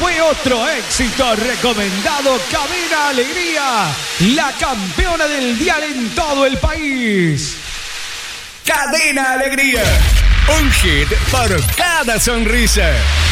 fue otro éxito recomendado. Cadena Alegría, la campeona del dial en todo el país. Cadena Alegría, un hit por cada sonrisa.